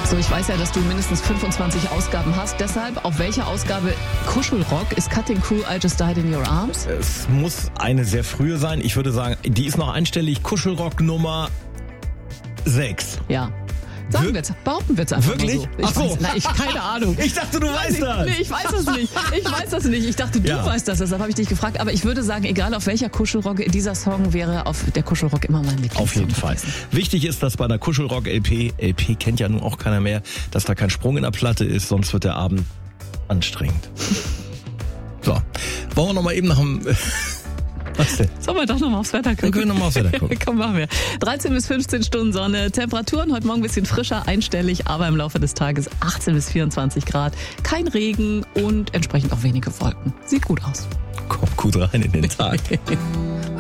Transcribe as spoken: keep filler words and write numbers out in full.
So, ich weiß ja, dass du mindestens fünfundzwanzig Ausgaben hast. Deshalb, auf welcher Ausgabe Kuschelrock ist Cutting Crew I Just Died in Your Arms? Es muss eine sehr frühe sein. Ich würde sagen, die ist noch einstellig. Kuschelrock Nummer sechs. Ja. Sagen wir jetzt, behaupten wir jetzt einfach Wirklich? mal so. Ich Ach so. weiß, na, ich, keine Ahnung. Ich dachte, du weißt das. Nee, ich weiß das nicht. Ich weiß das nicht. Ich dachte, du Ja. weißt das. Deshalb habe ich dich gefragt. Aber ich würde sagen, egal auf welcher Kuschelrock, dieser Song wäre auf der Kuschelrock immer mein Lieblingssong. Auf jeden Fall. gewesen. Wichtig ist, dass bei der Kuschelrock-L P, L P kennt ja nun auch keiner mehr, dass da kein Sprung in der Platte ist, sonst wird der Abend anstrengend. So, wollen wir noch mal eben nach dem... Was denn? Sollen wir doch nochmal aufs Wetter gucken? Wir können noch mal aufs Wetter gucken. Komm, machen wir. dreizehn bis fünfzehn Stunden Sonne. Temperaturen heute Morgen ein bisschen frischer, einstellig, aber im Laufe des Tages achtzehn bis vierundzwanzig Grad. Kein Regen und entsprechend auch wenige Wolken. Sieht gut aus. Kommt gut rein in den Tag.